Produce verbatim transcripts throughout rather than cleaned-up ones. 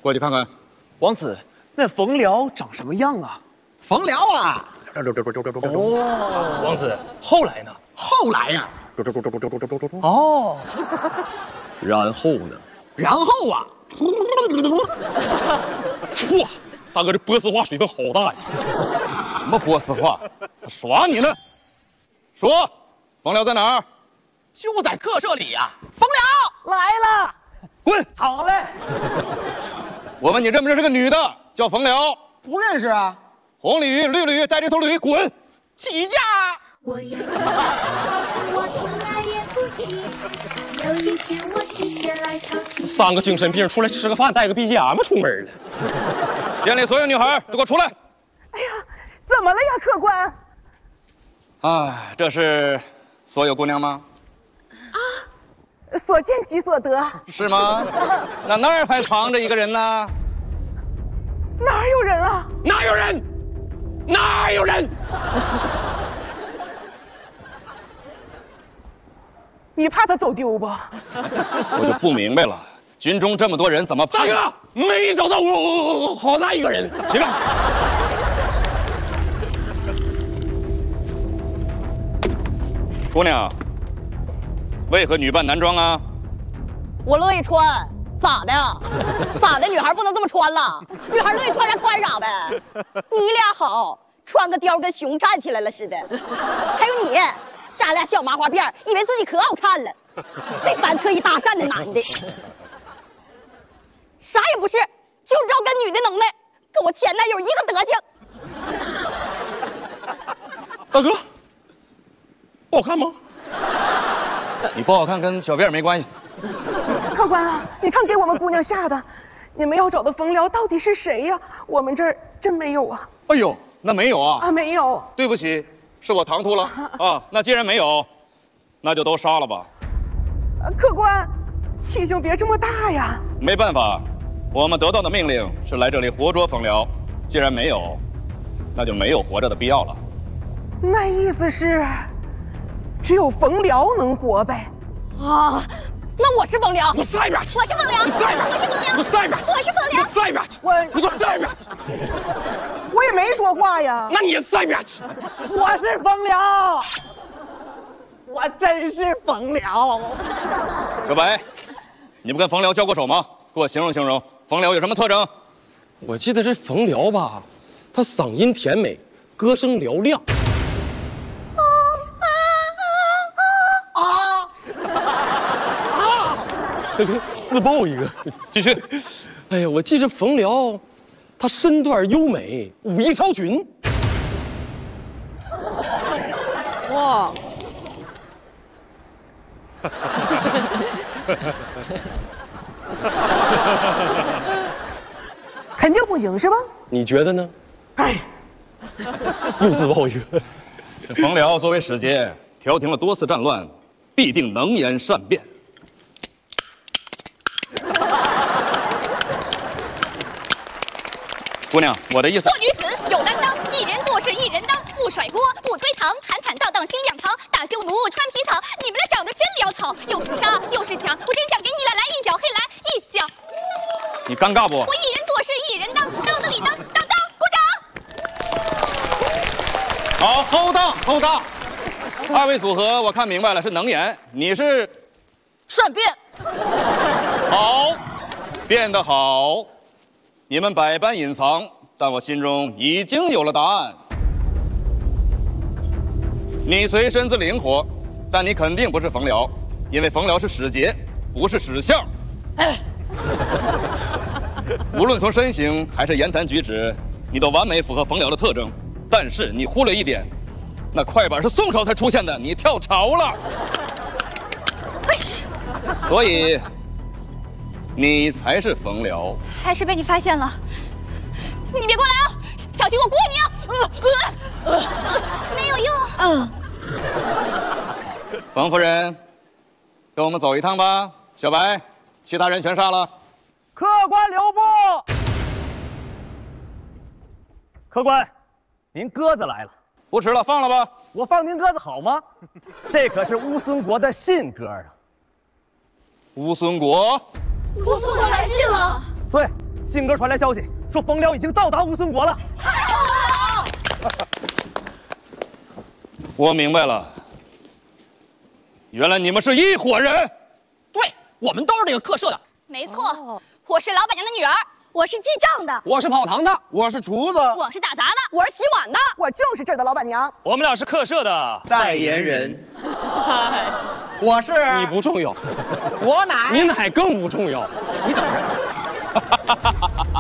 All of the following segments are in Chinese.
过去看看。 王子，那冯辽长什么样啊？ 冯辽啊！ 哦， 王子，后来呢？ 后来呀、 啊，哦， 然后呢？ 然后啊， 哇，大哥这波斯话水分好大呀！ 什么波斯话？他耍你呢？说，冯辽在哪儿？ 就在客舍里呀、啊。冯辽来了， 滚！ 好嘞。 我问你认不认识个女的，叫冯辽？ 不认识啊。 红鲤鱼、绿鲤鱼，带着头鲤鱼，滚！ 起价。 我要我从来也不急。有一天我心血来潮起。 三个精神病出来吃个饭，带个 B G M 出门了。 店里所有女孩都给我出来！ 哎呀，怎么了呀，客官？ 哎，这是所有姑娘吗？ 啊，所见即所得。 是吗？那那儿还藏着一个人呢。 哪有人啊？ 哪有人？哪有人？ 你怕他走丢不？ 我就不明白了，军中这么多人，怎么大哥没找到我好大一个人？ 起来！姑娘，为何女扮男装啊？ 我乐意穿，咋的？咋的？女孩不能这么穿了？女孩乐意穿啥穿啥呗。你俩好，穿个貂跟熊站起来了似的。还有你，扎俩小麻花辫，以为自己可好看了。这番特意搭讪的男的，啥也不是，就知道跟女的能耐，跟我前男友一个德行。 大哥，不好看吗？ 你不好看跟小辫没关系。 客官啊，你看给我们姑娘吓的，你们要找的冯辽到底是谁呀？我们这儿真没有啊。 哎呦，那没有啊？ 啊，没有。 对不起，是我唐突了啊。那既然没有，那就都杀了吧。 呃，客官，气性别这么大呀。 没办法，我们得到的命令是来这里活捉冯辽，既然没有，那就没有活着的必要了。 那意思是，只有冯辽能活呗？ 啊，那我是冯辽， 我塞边去！ 我是冯辽， 你塞边去！ 我是冯辽， 我塞边去！ 我是冯辽， 你塞边去！ 我你给我塞边去！ 我也没说话呀。 那你也塞边去！ 我是冯辽，我真是冯辽。 小白，你不跟冯辽交过手吗？给我形容形容，冯辽有什么特征？ 我记得这冯辽吧，他嗓音甜美，歌声嘹亮。大哥，自爆一个， 继续。 哎呀，我记着冯辽，他身段优美，武艺超群。 哇！ 肯定不行是吧？ 你觉得呢？ 哎， 又自爆一个。 这冯辽作为使节，调停了多次战乱，必定能言善辩。姑娘，我的意思。 做女子有担当，一人做事一人当，不甩锅不推搪，坦坦荡荡心两旁，大匈奴穿皮草。你们俩长得真潦草，又是杀又是抢，我真想给你俩来一脚，嘿来一脚。 你尴尬不？ 我一人做事一人当，当得里当，当当，鼓掌。 好，后当后当。二位组合我看明白了，是能言，你是善变。 好，变得好。你们百般隐藏，但我心中已经有了答案。你虽身子灵活，但你肯定不是冯辽，因为冯辽是使节，不是使相。 哎， 无论从身形还是言谈举止，你都完美符合冯辽的特征。但是你忽略一点，那快板是宋朝才出现的，你跳槽了。 哎呀， 所以你才是冯辽。 还是被你发现了，你别过来啊！小心我过你啊！呃呃呃、没有用。 嗯。 冯夫人，跟我们走一趟吧。小白，其他人全杀了。 客官留步。客官，您鸽子来了。 不吃了，放了吧。 我放您鸽子好吗？这可是乌孙国的信鸽啊。 乌孙国。 乌孙国来信了。 对， 信鸽传来消息，说冯辽已经到达乌孙国了。 我明白了，原来你们是一伙人。 对，我们都是这个客社的。 没错，我是老板娘的女儿， 我是记账的， 我是跑堂的， 我是厨子， 我是打杂的， 我是洗碗的， 我就是这儿的老板娘。 我们俩是客社的代言人。我是你不重要， 我奶， 你奶更不重要。 你等着。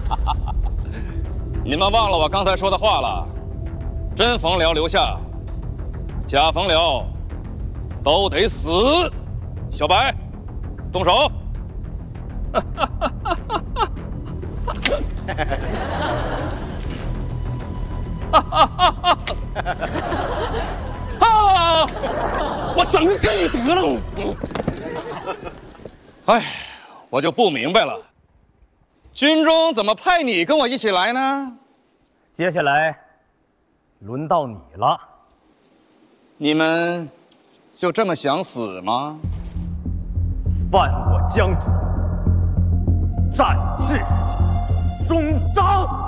你们忘了我刚才说的话了，真冯辽留下，假冯辽都得死。小白，动手。 啊！我整死你得了！ 哎，我就不明白了，军中怎么派你跟我一起来呢？ 接下来轮到你了。 你们就这么想死吗？ 犯我疆土，战至终章。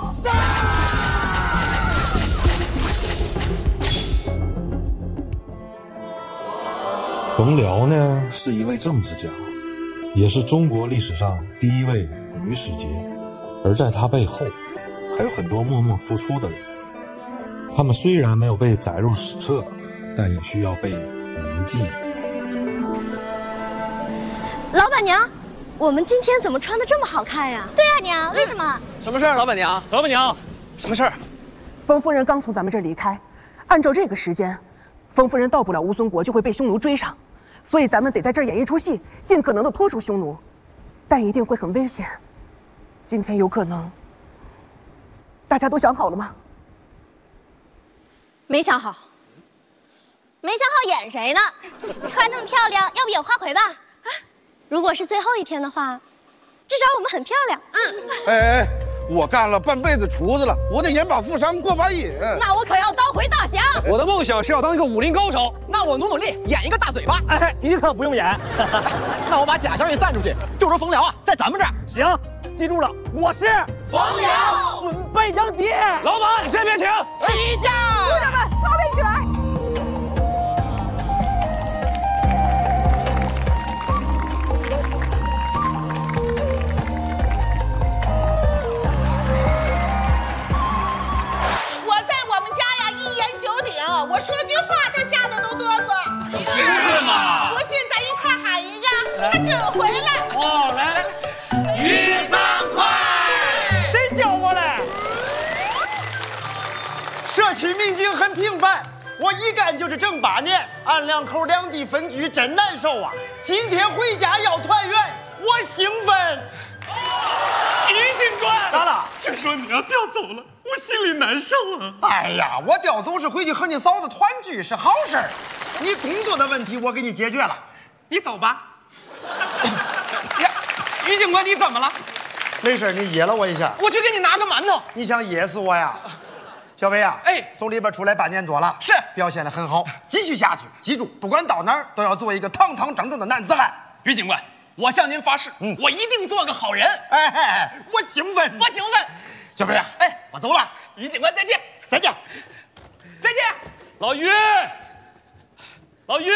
冯辽呢，是一位政治家，也是中国历史上第一位女使节，而在她背后，还有很多默默付出的人。他们虽然没有被载入史册，但也需要被铭记。 老板娘，我们今天怎么穿的这么好看呀？ 对呀，娘，为什么？ 什么事儿，老板娘？ 老板娘， 什么事儿？ 冯夫人刚从咱们这儿离开，按照这个时间，冯夫人到不了乌孙国就会被匈奴追上，所以咱们得在这儿演一出戏，尽可能的拖住匈奴，但一定会很危险。今天有可能，大家都想好了吗？ 没想好。 没想好演谁呢？穿那么漂亮，要不演花魁吧？ 啊，如果是最后一天的话，至少我们很漂亮。嗯。 哎哎，我干了半辈子厨子了，我得演把富商过把瘾。 那我可要当回大侠。 我的梦想是要当一个武林高手。 那我努努力，演一个大嘴巴。 哎，你可不用演。 那我把假消息散出去，就说冯辽啊，在咱们这儿。 行，记住了，我是冯辽， 准备迎敌。 老板，这边请。 起驾！ 姑娘们，操练起来！ 我说句话，他吓得都嘚瑟。 是吗？ 我现在一块喊一个，他准回来。 哦，来，于三块。 谁教我嘞？社区民警很平凡，我一干就是整八年，俺两口两地分居真难受啊！今天回家要团圆，我兴奋。 于警官， 咋了？ 听说你要调走了，我心里难受啊。 哎呀，我调走是回去和你嫂子团聚是好事儿，你工作的问题我给你解决了。 你走吧。呀，于警官，你怎么了？ 没事，你噎了我一下。 我去给你拿个馒头。 你想噎死我呀？小薇呀， 哎， 从里边出来半年多了， 是表现得很好，继续下去。记住，不管到哪儿都要做一个堂堂正正的男子汉。 于警官，我向您发誓，嗯，我一定做个好人。 哎哎哎，我兴奋， 我兴奋。 小薇呀， 哎， 我走了。 于警官再见， 再见， 再见。 老于，老于。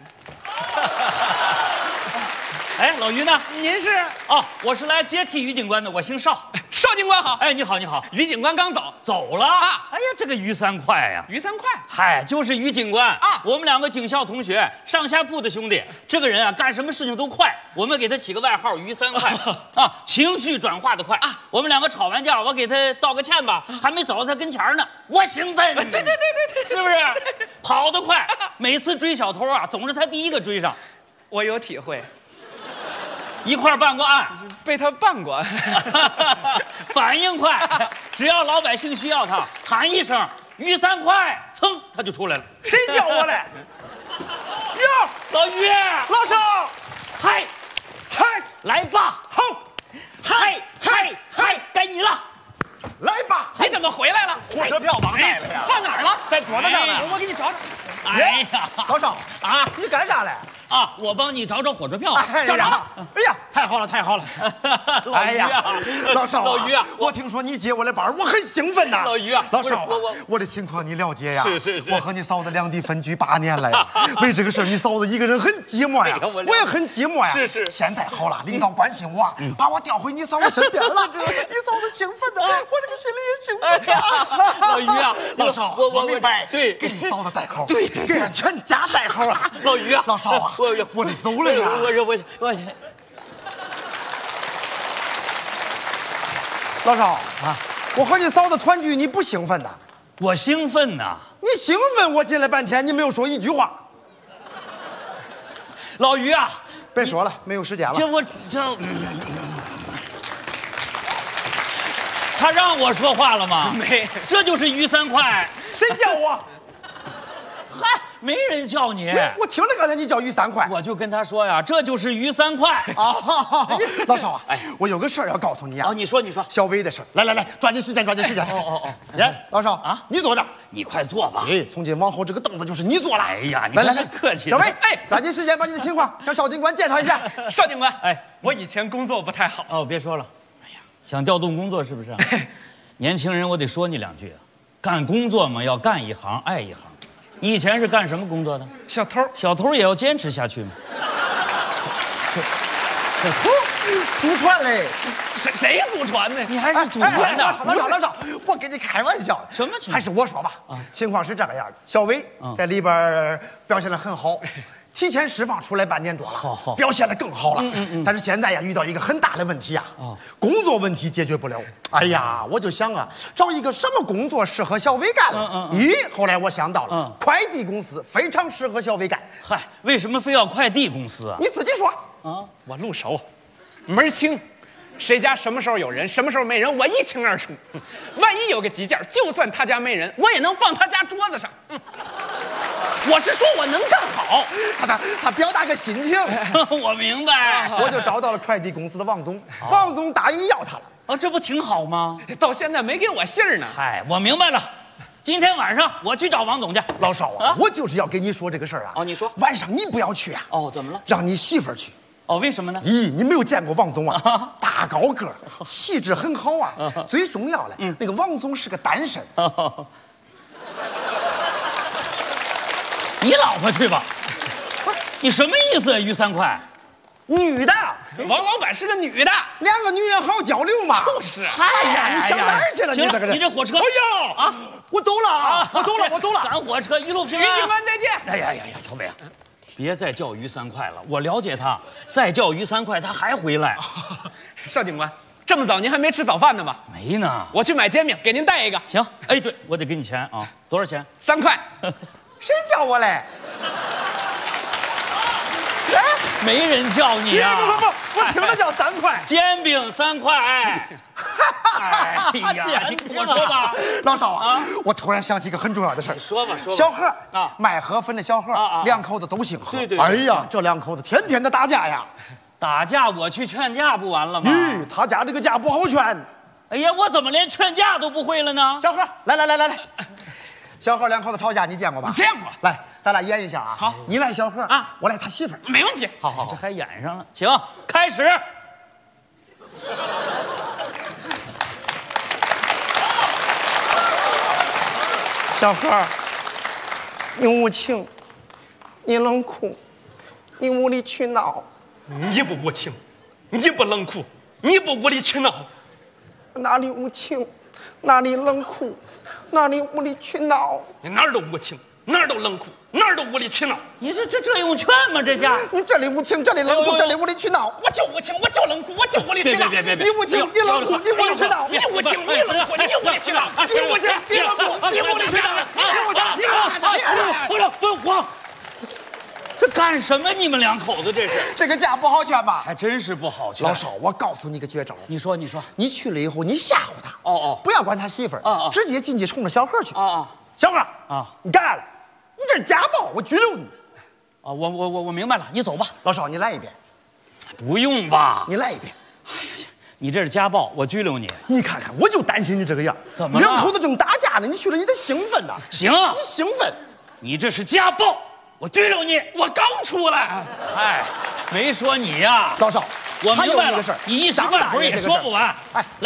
哎，老于呢？ 您是？ 哦，我是来接替于警官的，我姓邵。 邵警官好。 哎，你好，你好。 于警官刚走， 走了啊？哎呀，这个于三块呀， 于三块， 嗨，就是于警官啊。 我们两个警校同学，上下铺的兄弟。这个人啊，干什么事情都快，我们给他起个外号于三块啊，情绪转化的快啊。我们两个吵完架，我给他道个歉吧，还没走到他跟前呢，我兴奋。 对对对对对， 是不是？跑得快，每次追小偷啊，总是他第一个追上。 我有体会。 一块办过案， 被他办过， 反应快，只要老百姓需要他，喊一声“于三块”，噌，他就出来了。 谁叫我嘞？哟， 老于， 老邵， 嗨， 嗨， 来吧， 好， 嗨嗨嗨，该你了， 来吧。 你怎么回来了？ 火车票忘带了呀？ 放哪儿了？ 在桌子上呢。 我给你找找。 哎呀， 老邵啊， 你干啥嘞？ 啊，我帮你找找火车票。 哎呀，哎呀， 太好了，太好了！ 老于啊， 老少啊， 老于啊， 我听说你接我的班，我很兴奋呐。 老于啊， 老少啊， 我我我的情况你了解呀？ 是是是， 我和你嫂子两地分居八年了呀，为这个事儿，你嫂子一个人很寂寞呀，我也很寂寞呀。 是是， 现在好了，领导关心我，把我调回你嫂子身边了，你嫂子兴奋的，我这个心里也兴奋呀。 老于啊， 老少， 我我明白， 对， 给你嫂子带口， 对对， 给俺全家带口啊。 老于啊， 老少啊，我我得走了呀。 我我我。 老少啊，我和你嫂子团聚，你不兴奋呐？ 我兴奋呐！ 你兴奋，我进来半天，你没有说一句话。 老于啊， 别说了，没有时间了。 这我这，嗯、他让我说话了吗？ 没， 这就是于三块。 谁叫我？ 嗨，没人叫你。 我听着刚才你叫于三块， 我就跟他说呀，这就是于三块啊。老少啊，哎，我有个事儿要告诉你啊。 哦，你说你说， 小薇的事儿。来来来，抓紧时间，抓紧时间。 哦哦哦， 哎，老少啊，你坐这儿， 你快坐吧。 哎，从今往后这个凳子就是你坐了。 哎呀，你来来来， 客气。 小薇，哎，抓紧时间把你的情况向邵警官介绍一下。 邵警官，哎，我以前工作不太好。 哦，别说了。哎呀，想调动工作是不是？年轻人，我得说你两句啊，干工作嘛，要干一行爱一行。你以前是干什么工作的？ 小偷， 小偷也要坚持下去吗？ 小偷，祖传嘞， 谁谁祖传的？ 你还是祖传的？ 老少老少，我跟你开玩笑。 什么情况？ 还是我说吧。情况是这个样的，小薇在里边表现得很好。提前释放出来半年多了， 好好表现得更好了。 嗯嗯嗯。 但是现在呀，遇到一个很大的问题呀，工作问题解决不了。哎呀，我就想啊，找一个什么工作适合小薇干了？ 嗯嗯。 咦，后来我想到了， 嗯， 快递公司非常适合小薇干。 嗨，为什么非要快递公司啊？ 你自己说。 啊，我路熟，门儿清。谁家什么时候有人，什么时候没人，我一清二楚。万一有个急件，就算他家没人，我也能放他家桌子上。嗯，我是说我能干好。 他他他表达个心情， 我明白。 我就找到了快递公司的王总，王总答应要他了。 哦，这不挺好吗？ 到现在没给我信儿呢。 嗨，我明白了。今天晚上我去找王总去。 老少啊，我就是要跟你说这个事儿啊。 哦，你说。 晚上你不要去啊。 哦，怎么了？ 让你媳妇儿去。 哦，为什么呢？ 咦，你没有见过王总啊？大高个，气质很好啊。最重要的，那个王总是个单身。 你老婆去吧。不是，你什么意思啊？于三块， 女的。 王老板是个女的， 两个女人好交流嘛。 就是。 哎呀，你上哪儿去了？你这个人， 你这火车。 哎呀啊！我走了啊！我走了，我走了。 赶火车一路平安。 于警官再见。 哎呀呀呀，小伟啊！别再叫于三块了，我了解他，再叫于三块他还回来。 邵警官，这么早您还没吃早饭呢吧？ 没呢， 我去买煎饼，给您带一个。 行，哎，对，我得给你钱啊，多少钱？ 三块。 谁叫我嘞？ 哎，没人叫你啊！ 不不不，我听着叫三块。 煎饼三块。哎呀，你跟我说吧， 老少啊，我突然想起一个很重要的事儿。 说吧，说吧。 小何啊， 卖河粉的小何，两口子都姓何。 对对。 哎呀，这两口子天天的打架呀！ 打架，我去劝架不完了吗？ 咦，他家这个架不好劝。 哎呀，我怎么连劝架都不会了呢？ 小何，来来来来来，小何两口子吵架，你见过吧？ 见过。 来，咱俩演一下啊。 好， 你来小何啊，我来他媳妇儿。 没问题。 好好好， 这还演上了。行，开始。 小何，你无情，你冷酷，你无理取闹。 你不无情，你不冷酷，你不无理取闹。 哪里无情，哪里冷酷，哪里无理取闹。 你哪儿都无情，哪儿都冷酷，哪儿都无理取闹。 你这这这用劝吗？这家你这里无情，这里冷酷，这里无理取闹。 我就无情，我就冷酷，我就无理取闹。 别别别别！ 你无情，你冷酷，你无理取闹。 你无情，你冷酷，你无理取闹。 你无情，你冷酷，你无理取闹。你无情，你冷酷，你无理取闹。 不是不是我，这干什么？你们两口子这是？ 这个架不好劝吧？ 还真是不好劝。 老少，我告诉你个绝招。 你说，你说， 你去了以后，你吓唬他。 哦哦， 不要管他媳妇儿。 哦哦， 直接进去冲着小何去。 哦哦， 小何啊， 你干啥了？你这是家暴，我拘留你。 啊，我我我我明白了，你走吧。 老少，你来一遍。 不用吧？ 你来一遍。 哎呀，你这是家暴，我拘留你。 你看看，我就担心你这个样。 怎么了？ 两口子正打架呢，你去了，你得兴奋呐。 行， 你兴奋。 你这是家暴，我拘留你。 我刚出来。 哎，没说你呀。 老少， 我明白了还有一个事儿， 你一时半会儿也说不完。 哎，